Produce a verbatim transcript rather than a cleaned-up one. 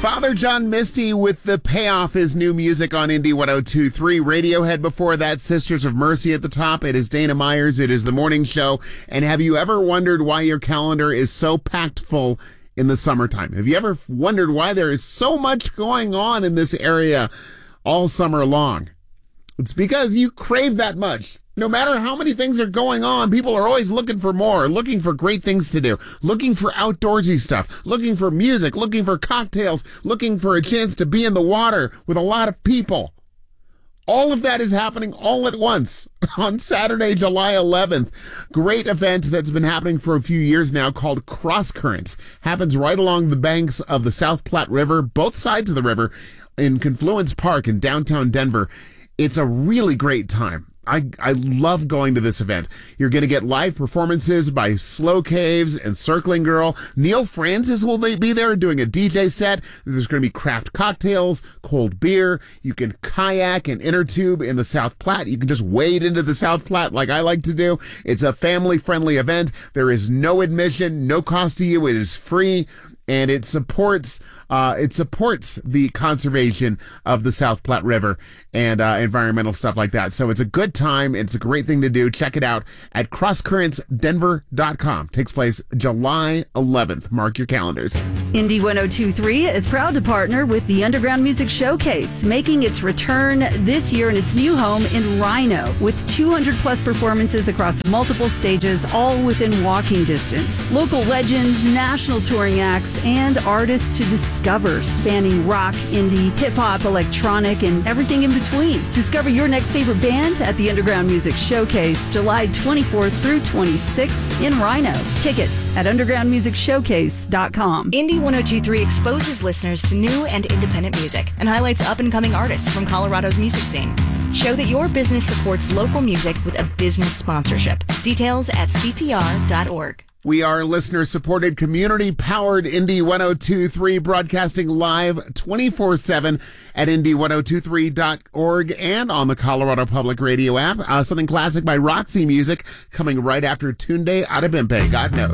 Father John Misty with the payoff, his new music on Indie one oh two point three. Radiohead before that, Sisters of Mercy at the top. It is Dana Myers. It is the morning show. And have you ever wondered why your calendar is so packed full in the summertime? Have you ever wondered why there is so much going on in this area all summer long? It's because you crave that much. No matter how many things are going on, people are always looking for more, looking for great things to do, looking for outdoorsy stuff, looking for music, looking for cocktails, looking for a chance to be in the water with a lot of people. All of that is happening all at once on Saturday, July eleventh. Great event that's been happening for a few years now called Cross Currents. Happens right along the banks of the South Platte River, both sides of the river, in Confluence Park in downtown Denver. It's a really great time. I, I love going to this event. You're going to get live performances by Slow Caves and Circling Girl. Neil Francis will be there doing a D J set. There's going to be craft cocktails, cold beer. You can kayak and inner tube in the South Platte. You can just wade into the South Platte like I like to do. It's a family-friendly event. There is no admission, no cost to you. It is free. And it supports uh, it supports the conservation of the South Platte River and uh, environmental stuff like that. So it's a good time. It's a great thing to do. Check it out at cross currents denver dot com. Takes place July eleventh. Mark your calendars. Indie one oh two point three is proud to partner with the Underground Music Showcase, making its return this year in its new home in Rhino, with two hundred plus performances across multiple stages, all within walking distance. Local legends, national touring acts, and artists to discover, spanning rock, indie, hip-hop, electronic, and everything in between. Discover your next favorite band at the Underground Music Showcase, July twenty-fourth through twenty-sixth in Rhino. Tickets at underground music showcase dot com. Indie one oh two point three exposes listeners to new and independent music and highlights up-and-coming artists from Colorado's music scene. Show that your business supports local music with a business sponsorship. Details at c p r dot org. We are listener-supported, community-powered Indie one oh two point three, broadcasting live twenty-four seven at indie one oh two three dot org and on the Colorado Public Radio app. Uh, something classic by Roxy Music coming right after Tunde Adebimpe, God knows.